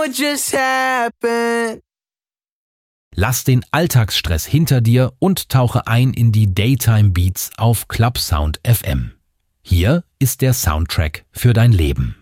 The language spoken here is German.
what just happened. Lass den Alltagsstress hinter dir und tauche ein in die Daytime Beats auf Club Sound FM. Hier ist der Soundtrack für dein Leben.